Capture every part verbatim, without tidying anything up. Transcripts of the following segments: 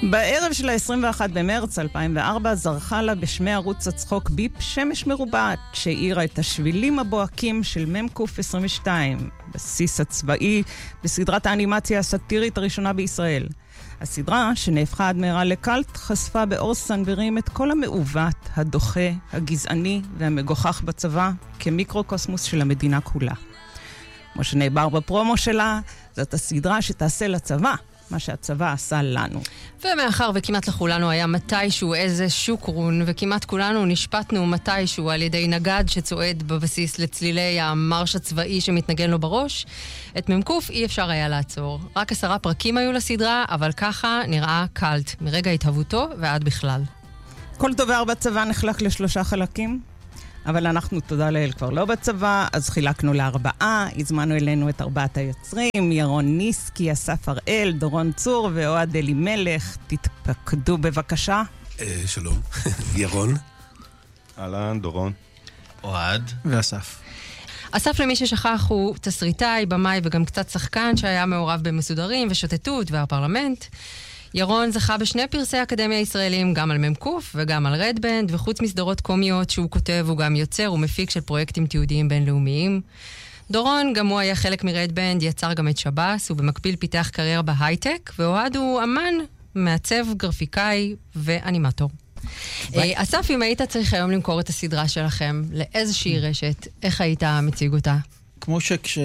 בערב של ה-עשרים ואחד במרץ אלפיים וארבע זרחה לה בשמי ערוץ הצחוק ביפ שמש מרובעת שהאירה את השבילים הבוהקים של ממקוף עשרים ושתיים, בסיס הצבאי בסדרת האנימציה הסאטירית הראשונה בישראל. הסדרה, שנהפכה עד מהרה לקלט, חשפה באור סנוורים את כל המעוות, הדוחה, הגזעני והמגוחך בצבא כמיקרוקוסמוס של המדינה כולה. כמו שנאמר בפרומו שלה, זאת הסדרה שתעשה לצבא מה שהצבא עשה לנו. ומאחר וכמעט לכולנו היה מתישהו איזה שוקרון, וכמעט כולנו נשפטנו מתישהו על ידי נגד שצועד בבסיס לצלילי המרש הצבאי שמתנגן לו בראש, את ממקוף אי אפשר היה לעצור. רק עשרה פרקים היו לסדרה, אבל ככה נראה קלט, מרגע התהוותו ועד בכלל. כל דבר בצבא נחלק לשלושה חלקים, אבל אנחנו, תודה לאל, כבר לא בצבא, אז חילקנו לארבעה, הזמנו אלינו את ארבעת היוצרים, ירון ניסקי, אסף הראל, דורון צור ואוהד אלימלך. תתפקדו בבקשה. אה, שלום, ירון. אהלן, דורון. אוהד. ואסף. אסף, למי ששכח, הוא תסריטאי, במאי וגם קצת שחקן שהיה מעורב במסודרים ושוטטות והפרלמנט. ירון זכה בשני פרסי אקדמיה ישראלים, גם על ממקוף וגם על רדבנד, וחוץ מסדרות קומיות שהוא כותב, הוא גם יוצר ומפיק של פרויקטים תיעודיים בינלאומיים. דורון, גם הוא היה חלק מרדבנד, יצר גם את שב"ס, ובמקביל פיתח קריירה בהייטק, ואוהד הוא אמן, מעצב, גרפיקאי ואנימטור. אסף, אם היית צריך היום למכור את הסדרה שלכם לאיזושהי רשת, איך היית מציג אותה? כמו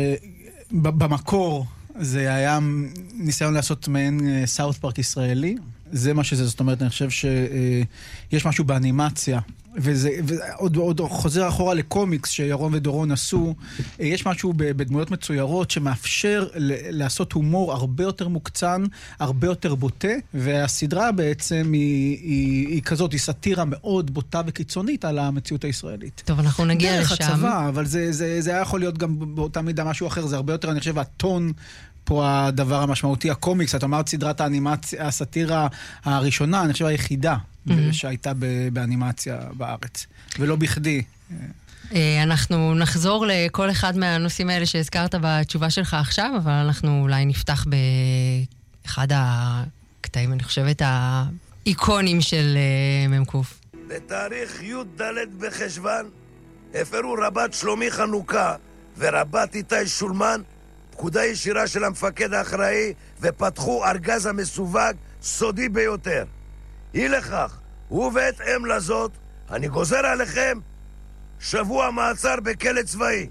שכשבמקור זה היה ניסיון לעשות מעין סאות' פארק ישראלי. זה מה שזה, זאת אומרת, אני חושב שיש משהו באנימציה, וזה, ועוד, עוד חוזר אחורה לקומיקס שירון ודורון עשו, יש משהו בדמויות מצוירות שמאפשר לעשות הומור הרבה יותר מוקצן, הרבה יותר בוטה, והסדרה בעצם היא, היא, היא כזאת, היא סאטירה מאוד בוטה וקיצונית על המציאות הישראלית. טוב, אנחנו נגיע לשם. דרך הצבא, אבל זה, זה, זה היה יכול להיות גם באותה מידה משהו אחר, זה הרבה יותר, אני חושב, הטון פה הדבר המשמעותי, הקומיקס, את אומרת סדרת האנימציה, הסאטירה הראשונה, אני חושב היחידה mm-hmm. שהייתה באנימציה בארץ, ולא בכדי. אנחנו נחזור לכל אחד מהנושאים האלה שהזכרת בתשובה שלך עכשיו, אבל אנחנו אולי נפתח באחד הקטעים, אני חושבת, האיקונים של ממקוף. בתאריך י' ד' בחשבן, הפרו רבת שלומי חנוכה ורבת איתי שולמן, פקודה ישירה של המפקד האחראי, ופתחו ארגז המסווג סודי ביותר. אי לכך, ובהתאם לזאת, אני גוזר עליכם שבוע מעצר בכלא צבאי.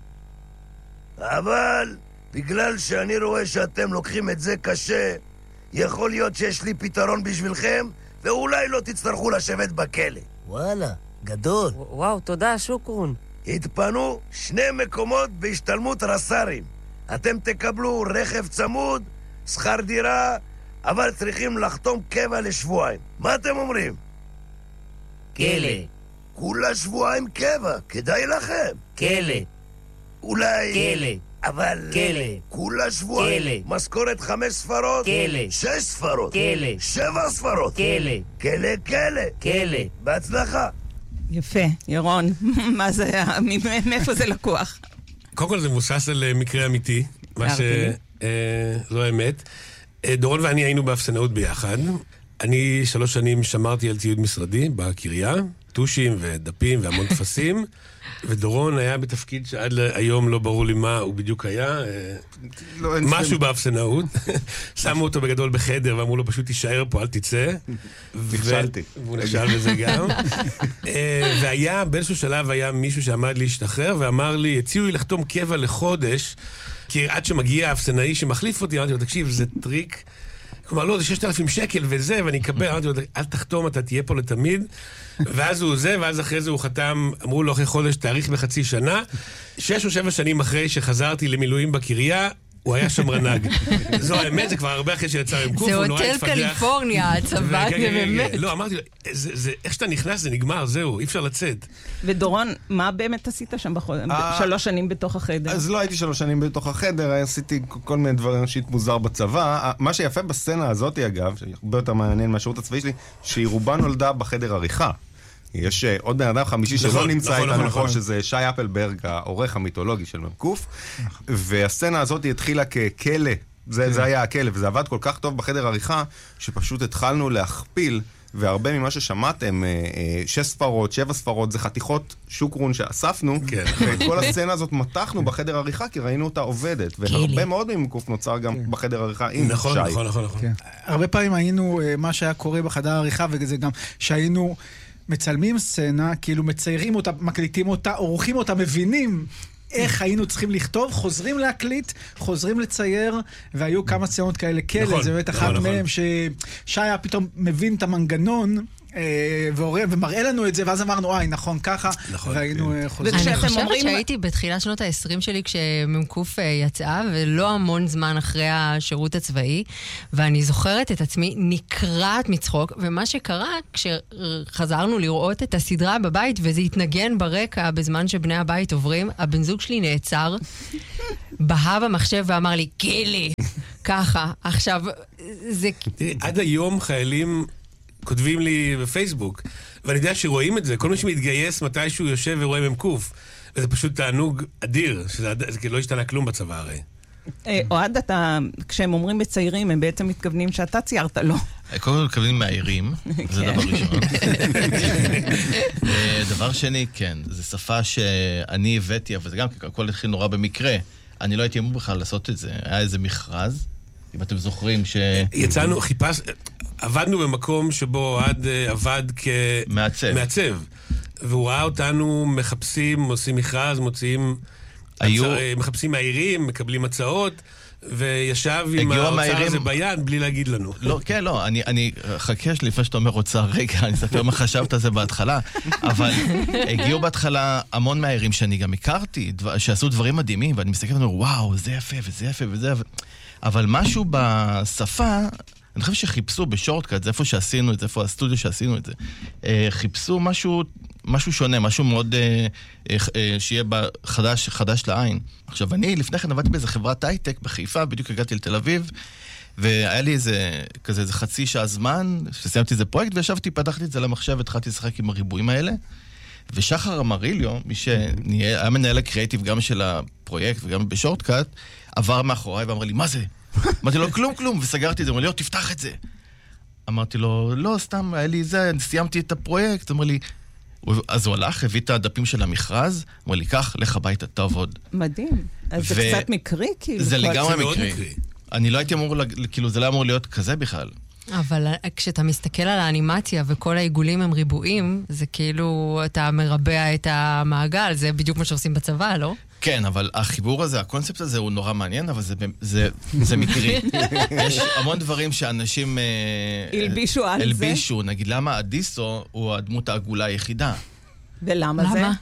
אבל בגלל שאני רואה שאתם לוקחים את זה קשה, יכול להיות שיש לי פתרון בשבילכם, ואולי לא תצטרכו לשבת בכלא. וואלה, גדול. וואו, תודה, שוקרון. התפנו שני מקומות בהשתלמות רס"רים. אתם תקבלו רכב צמוד, שכר דירה, אבל צריכים לחתום קבע לשבועיים. מה אתם אומרים? כלא. כולה שבועיים קבע, כדאי לכם. כלא. אולי... כלא. אבל... כלא. כולה שבועיים. כלא. משכורת חמש ספרות? כלא. שש ספרות? כלא. שבע ספרות? כלא. כלא, כלא. כלא. בהצלחה. יפה, ירון. מה זה היה? מאיפה זה לקוח? קודם כל זה מבוסס על מקרה אמיתי, מה שזו האמת. דורון ואני היינו באפסנאות ביחד. אני שלוש שנים שמרתי על ציוד משרדי בקריה, טושים ודפים והמון תפסים, ודורון היה בתפקיד שעד היום לא ברור לי מה הוא בדיוק היה, משהו באפסנאות. שמו אותו בגדול בחדר ואמרו לו פשוט תישאר פה, אל תצא. נכשלתי. והוא נכשל בזה גם. והיה, באיזשהו שלב היה מישהו שעמד להשתחרר ואמר לי, הציעו לי לחתום קבע לחודש, כי עד שמגיע האפסנאי שמחליף אותי, אמרתי לו, תקשיב, זה טריק. כלומר, לא, זה ששת אלפים שקל וזה, ואני אקבל, אמרתי לו, אל תחתום, אתה תהיה פה לתמיד. ואז הוא זה, ואז אחרי זה הוא חתם, אמרו לו אחרי חודש, תאריך בחצי שנה. שש או שבע שנים אחרי שחזרתי למילואים בקריה, הוא היה שמרנג. זו האמת, זה כבר הרבה אחרי שיצא ממקוף. זה הוטל קליפורניה, הצבא, זה באמת. לא, אמרתי לו, איך שאתה נכנס זה נגמר, זהו, אי אפשר לצאת. ודורון, מה באמת עשית שם שלוש שנים בתוך החדר? אז לא הייתי שלוש שנים בתוך החדר, עשיתי כל מיני דברים אישית מוזר בצבא. מה שיפה בסצנה הזאת, אגב, שהרבה יותר מעניין מהשירות הצבאי שלי, שהיא רובה נולדה בחדר עריכה. יש עוד בן אדם חמישי שלא נמצא איתנו נכון, שזה שי אפלברג, העורך המיתולוגי של ממקוף, והסצנה הזאת התחילה ככלא זה, זה היה הכלב, זה עבד כל כך טוב בחדר עריכה, שפשוט התחלנו להכפיל, והרבה ממה ששמעתם, שש ספרות, שבע ספרות, זה חתיכות שוקרון שאספנו, ואת כל הסצנה הזאת מתחנו בחדר עריכה, כי ראינו אותה עובדת, והרבה מאוד ממקוף נוצר גם בחדר עריכה עם שי. נכון, נכון, נכון, נכון. הרבה פעמים היינו, מה שהיה קורה בחדר עריכה, וזה גם שהיינו מצלמים סצנה, כאילו מציירים אותה, מקליטים אותה, עורכים אותה, מבינים איך היינו צריכים לכתוב, חוזרים להקליט, חוזרים לצייר, והיו כמה סצנות כאלה כאלה, זה באמת אחד מהם, ששי היה פתאום מבין את המנגנון, ומראה לנו את זה, ואז אמרנו, אוי, נכון, ככה, והיינו חוזרים. אני חושבת שהייתי בתחילה שנות ה-עשרים שלי, כשממקוף יצאה, ולא המון זמן אחרי השירות הצבאי, ואני זוכרת את עצמי נקרעת מצחוק, ומה שקרה, כשחזרנו לראות את הסדרה בבית, וזה התנגן ברקע בזמן שבני הבית עוברים, הבן זוג שלי נעצר, בהה במחשב ואמר לי, גילי, ככה. עכשיו, זה... עד היום חיילים כותבים לי בפייסבוק, ואני יודע שרואים את זה, כל מי שמתגייס מתישהו יושב ורואה ממקוף, וזה פשוט תענוג אדיר, שזה לא השתנה כלום בצבא הרי. אוהד, כשהם אומרים בצעירים, הם בעצם מתכוונים שאתה ציירת, לא? קודם כל מתכוונים מהעירים, זה דבר ראשון. דבר שני, כן, זו שפה שאני הבאתי, אבל זה גם הכל התחיל נורא במקרה. אני לא הייתי אמור בכלל לעשות את זה. היה איזה מכרז, אם אתם זוכרים ש... יצאנו, חיפש... עבדנו במקום שבו אוהד עבד כמעצב. והוא ראה אותנו מחפשים, עושים מכרז, מוציאים... היו... מחפשים מהעירים, מקבלים הצעות, וישב עם האוצר הזה ביד בלי להגיד לנו. לא, כן, לא, אני, אני חכה לפני שאתה אומר אוצר, רגע, אני אספר מה חשבת על זה בהתחלה, אבל הגיעו בהתחלה המון מהעירים שאני גם הכרתי, שעשו דברים מדהימים, ואני מסתכל ואומר, וואו, זה יפה וזה יפה וזה יפה, אבל משהו בשפה, אני חושב שחיפשו בשורטקאט, זה איפה שעשינו את זה, איפה הסטודיו שעשינו את זה, חיפשו משהו... משהו שונה, משהו מאוד אה, אה, שיהיה חדש, חדש לעין. עכשיו, אני לפני כן עבדתי באיזה חברת הייטק בחיפה, בדיוק הגעתי לתל אביב, והיה לי איזה, כזה, איזה חצי שעה זמן, שסיימתי איזה פרויקט, וישבתי, פתחתי את זה למחשב, התחלתי לשחק עם הריבועים האלה, ושחר אמריליו, מי שהיה מנהל הקריאיטיב גם של הפרויקט וגם בשורטקאט, עבר מאחוריי ואמר לי, מה זה? אמרתי לו, כלום, כלום, וסגרתי את זה, אמר לי, תפתח את זה. אמרתי לו, לא, סתם, היה לי זה, סיימתי את הפרויקט, אמר לי, אז הוא הלך, הביא את הדפים של המכרז, אמר לי, כך, לך הביתה, תעבוד. מדהים. אז זה קצת מקרי, כאילו. זה לגמרי מקרי. אני לא הייתי אמור, כאילו, זה לא אמור להיות כזה בכלל. אבל כשאתה מסתכל על האנימציה וכל העיגולים הם ריבועים, זה כאילו, אתה מרבע את המעגל, זה בדיוק מה שעושים בצבא, לא? כן, אבל החיבור הזה, הקונספט הזה הוא נורא מעניין, אבל זה, זה, זה מקרי. יש המון דברים שאנשים... הלבישו על זה. הלבישו, נגיד, למה אדיסו הוא הדמות העגולה היחידה? ולמה זה? למה?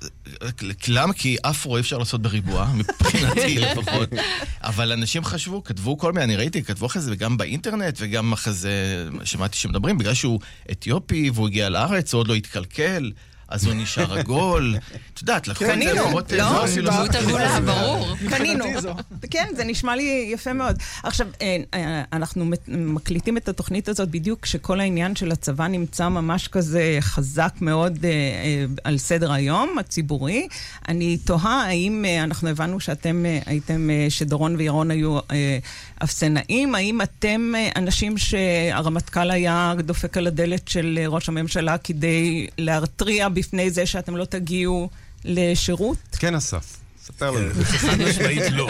למה? כי אפרו אי אפשר לעשות בריבוע, מבחינתי לפחות. אבל אנשים חשבו, כתבו כל מיני, אני ראיתי, כתבו אחרי זה גם באינטרנט, וגם אחרי זה שמעתי שמדברים, בגלל שהוא אתיופי, והוא הגיע לארץ, הוא עוד לא התקלקל, אז הוא נשאר עגול. את יודעת, לקחו את זה למרות... לא, דמות עגולה, ברור. קנינו. כן, זה נשמע לי יפה מאוד. עכשיו, אנחנו מקליטים את התוכנית הזאת בדיוק כשכל העניין של הצבא נמצא ממש כזה חזק מאוד על סדר היום הציבורי. אני תוהה האם אנחנו הבנו שאתם הייתם, שדורון וירון היו אפסנאים, האם אתם אנשים שהרמטכ"ל היה דופק על הדלת של ראש הממשלה כדי להרתריע בפני זה שאתם לא תגיעו לשירות? כן, אסף. ספר לנו. חד משמעית לא.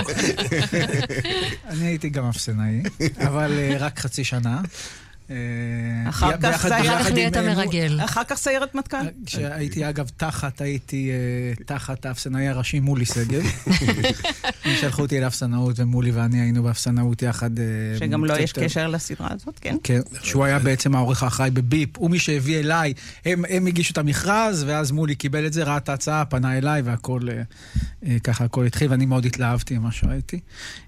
אני הייתי גם אפסנאי, אבל רק חצי שנה. אחר כך נהיית מרגל. אחר כך סיירת מטכ"ל. כשהייתי אגב תחת, הייתי תחת האפסנאי הראשי מולי סגב. הם שלחו אותי לאפסנאות, ומולי ואני היינו באפסנאות יחד. שגם לא יש קשר לסדרה הזאת, כן? כן, שהוא היה בעצם העורך האחראי בביפ, הוא מי שהביא אליי, הם הגישו את המכרז, ואז מולי קיבל את זה, ראה את ההצעה, פנה אליי, והכל, ככה הכל התחיל, ואני מאוד התלהבתי ממה שראיתי.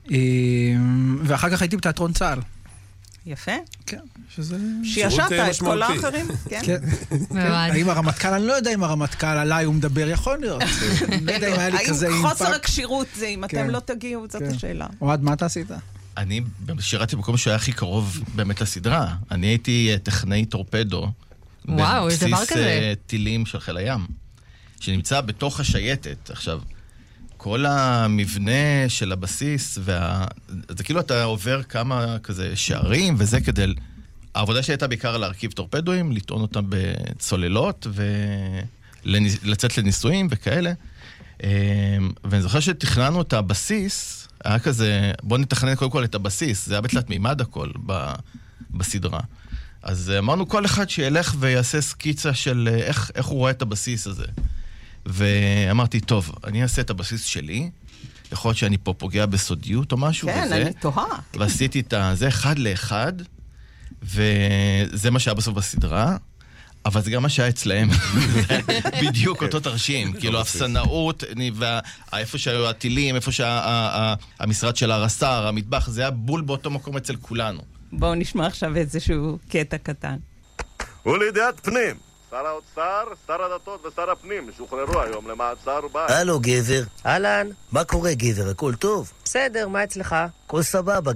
ואחר כך הייתי בתיאטרון צה"ל. יפה. כן, שזה... שישעת את כל האחרים. כן. האם הרמטכ"ל, אני לא יודע אם הרמטכ"ל עליי הוא מדבר, יכול להיות. לא יודע אם היה לי כזה אימפקט. האם חוסר הקשירות זה, אם אתם לא תגיעו, זאת השאלה. אוהד, מה אתה עשית? אני שירתי במקום שהיה הכי קרוב באמת לסדרה. אני הייתי טכנאי טורפדו. וואו, יש דבר כזה. בבסיס טילים של חיל הים. שנמצא בתוך השייטת. עכשיו, כל המבנה של הבסיס, וה... זה כאילו אתה עובר כמה כזה שערים, וזה כדי... העבודה שהייתה בעיקר להרכיב טורפדואים, לטעון אותם בצוללות, ולצאת לניסויים וכאלה. ואני זוכר שתכננו את הבסיס, היה כזה, בוא נתכנן קודם כל את הבסיס, זה היה בתלת מימד הכל ב... בסדרה. אז אמרנו כל אחד שילך ויעשה סקיצה של איך, איך הוא רואה את הבסיס הזה. ואמרתי, טוב, אני אעשה את הבסיס שלי, יכול להיות שאני פה פוגע בסודיות או משהו כן, וזה. אני תוהה. ועשיתי את זה אחד לאחד, וזה מה שהיה בסוף בסדרה, אבל זה גם מה שהיה אצלהם. בדיוק אותו תרשים. כאילו, הפסנאות, איפה שהיו הטילים, איפה שהמשרד של הרס"ר, המטבח, זה היה בול באותו מקום אצל כולנו. בואו נשמע עכשיו איזשהו קטע קטן. ולידיעת פנים, שר האוצר, שר הדתות ושר הפנים שוחררו היום למעצר בית. הלו גבר. אהלן, מה קורה גבר? הכל טוב? בסדר, מה אצלך? הכל סבבה.